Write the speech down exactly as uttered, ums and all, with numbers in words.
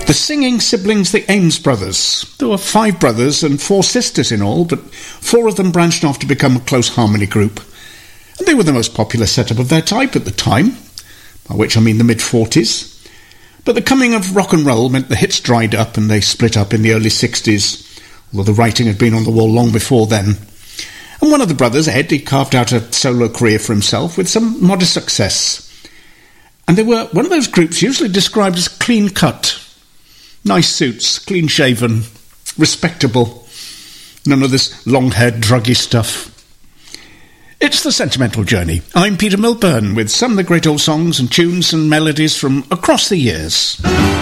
The singing siblings, the Ames brothers. There were five brothers and four sisters in all, but four of them branched off to become a close harmony group. And they were the most popular setup of their type at the time, by which I mean the mid-forties. But the coming of rock and roll meant the hits dried up and they split up in the early sixties, although the writing had been on the wall long before then. And one of the brothers, Ed, he carved out a solo career for himself with some modest success. And they were one of those groups usually described as clean-cut. Nice suits, clean-shaven, respectable. None of this long-haired, druggy stuff. It's The Sentimental Journey. I'm Peter Milburn with some of the great old songs and tunes and melodies from across the years.